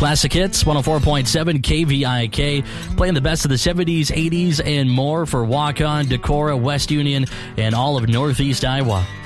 Classic Hits, 104.7 KVIK, playing the best of the 70s, 80s, and more for Waukon, Decorah, West Union, and all of Northeast Iowa.